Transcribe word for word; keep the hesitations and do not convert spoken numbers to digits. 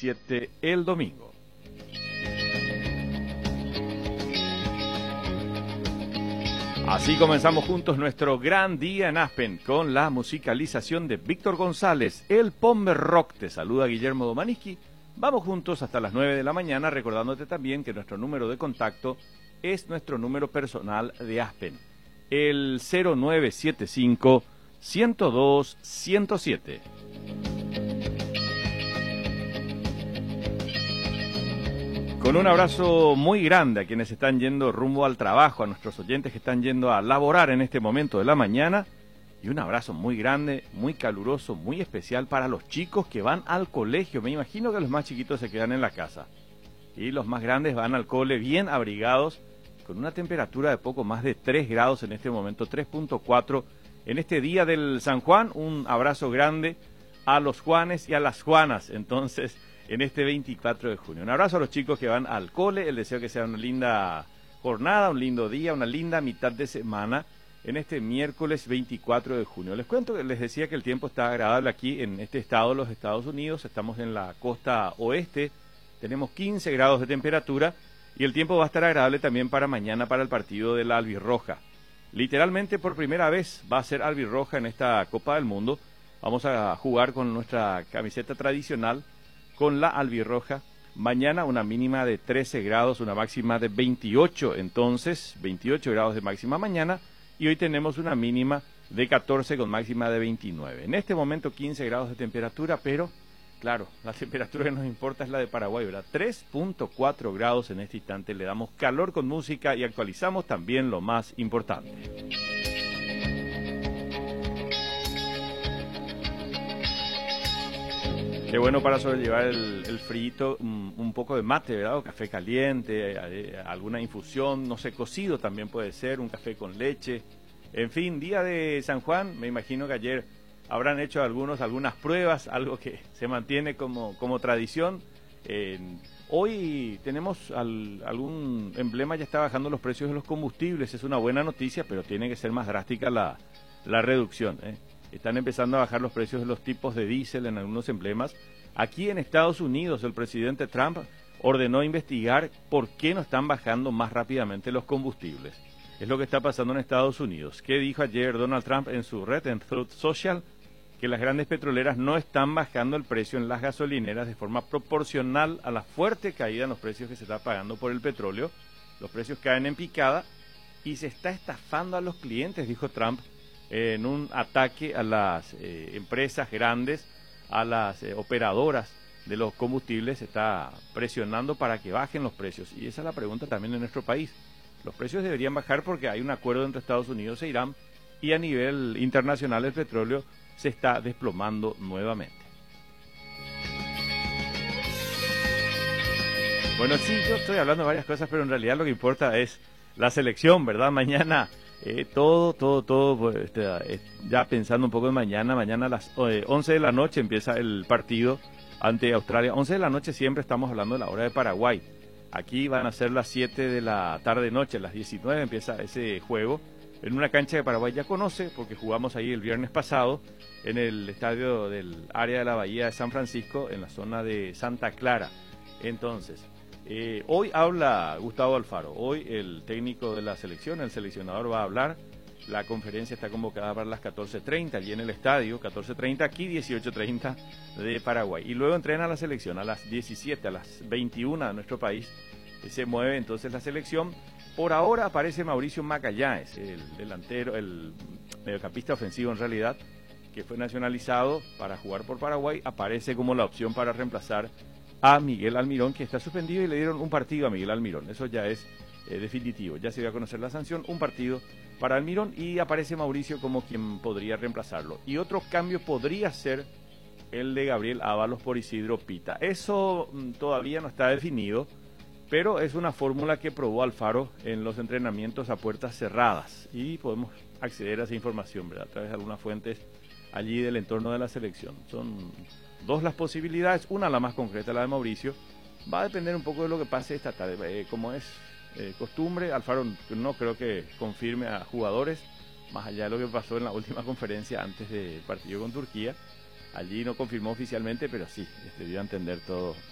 diecisiete el domingo. Así comenzamos juntos nuestro gran día en Aspen con la musicalización de Víctor González, el Pomber Rock. Te saluda Guillermo Domaniski. Vamos juntos hasta las nueve de la mañana, recordándote también que nuestro número de contacto es nuestro número personal de Aspen, el cero nueve siete cinco, uno cero dos, uno cero siete. Con un abrazo muy grande a quienes están yendo rumbo al trabajo, a nuestros oyentes que están yendo a laborar en este momento de la mañana, y un abrazo muy grande, muy caluroso, muy especial para los chicos que van al colegio. Me imagino que los más chiquitos se quedan en la casa y los más grandes van al cole bien abrigados, con una temperatura de poco más de tres grados en este momento, tres punto cuatro en este día del San Juan. Un abrazo grande a los Juanes y a las Juanas, entonces, en este veinticuatro de junio. Un abrazo a los chicos que van al cole, el deseo que sea una linda jornada, un lindo día, una linda mitad de semana en este miércoles veinticuatro de junio. Les cuento que les decía que el tiempo está agradable aquí en este estado de los Estados Unidos. Estamos en la costa oeste, tenemos quince grados de temperatura y el tiempo va a estar agradable también para mañana para el partido de la Albirroja. Literalmente por primera vez va a ser Albirroja en esta Copa del Mundo. Vamos a jugar con nuestra camiseta tradicional, con la albirroja. Mañana una mínima de trece grados, una máxima de veintiocho, entonces veintiocho grados de máxima mañana, y hoy tenemos una mínima de catorce con máxima de veintinueve. En este momento quince grados de temperatura, pero claro, la temperatura que nos importa es la de Paraguay, ¿verdad? tres punto cuatro grados en este instante. Le damos calor con música y actualizamos también lo más importante. Qué bueno para sobrellevar el, el frío, un, un poco de mate, ¿verdad? O café caliente, eh, alguna infusión, no sé, cocido también puede ser, un café con leche. En fin, día de San Juan, me imagino que ayer habrán hecho algunos algunas pruebas, algo que se mantiene como, como tradición. Eh, hoy tenemos al, algún emblema, ya está bajando los precios de los combustibles, es una buena noticia, pero tiene que ser más drástica la, la reducción, ¿eh? Están empezando a bajar los precios de los tipos de diésel en algunos emblemas. Aquí en Estados Unidos, el presidente Trump ordenó investigar por qué no están bajando más rápidamente los combustibles. Es lo que está pasando en Estados Unidos. ¿Qué dijo ayer Donald Trump en su red, en Truth Social? Que las grandes petroleras no están bajando el precio en las gasolineras de forma proporcional a la fuerte caída en los precios que se está pagando por el petróleo. Los precios caen en picada y se está estafando a los clientes, dijo Trump, en un ataque a las eh, empresas grandes, a las eh, operadoras de los combustibles. Se está presionando para que bajen los precios. Y esa es la pregunta también en nuestro país. Los precios deberían bajar porque hay un acuerdo entre Estados Unidos e Irán y a nivel internacional el petróleo se está desplomando nuevamente. Bueno, sí, yo estoy hablando de varias cosas, pero en realidad lo que importa es la selección, ¿verdad? Mañana... Eh, todo, todo, todo, pues, este, eh, ya pensando un poco en mañana, mañana a las eh, once de la noche empieza el partido ante Australia. once de la noche siempre estamos hablando de la hora de Paraguay. Aquí van a ser las siete de la tarde noche, las diecinueve empieza ese juego en una cancha que Paraguay ya conoce porque jugamos ahí el viernes pasado en el estadio del área de la Bahía de San Francisco, en la zona de Santa Clara. Entonces... Eh, hoy habla Gustavo Alfaro, hoy el técnico de la selección, el seleccionador va a hablar. La conferencia está convocada para las catorce treinta allí en el estadio, catorce treinta aquí, dieciocho treinta de Paraguay. Y luego entrena la selección a las diecisiete, a las veintiuna de nuestro país. Se mueve entonces la selección. Por ahora aparece Mauricio Magallanes, el delantero, el mediocampista ofensivo en realidad, que fue nacionalizado para jugar por Paraguay. Aparece como la opción para reemplazar a Miguel Almirón, que está suspendido, y le dieron un partido a Miguel Almirón. Eso ya es eh, definitivo, ya se dio a conocer la sanción, un partido para Almirón, y aparece Mauricio como quien podría reemplazarlo. Y otro cambio podría ser el de Gabriel Ábalos por Isidro Pita. Eso mm, todavía no está definido, pero es una fórmula que probó Alfaro en los entrenamientos a puertas cerradas, y podemos acceder a esa información, ¿verdad?, a través de algunas fuentes allí del entorno de la selección. Son dos las posibilidades, una la más concreta, la de Mauricio. Va a depender un poco de lo que pase esta tarde. Eh, como es eh, costumbre, Alfaro no creo que confirme a jugadores, más allá de lo que pasó en la última conferencia antes del partido con Turquía. Allí no confirmó oficialmente, pero sí, este, dio a entender todo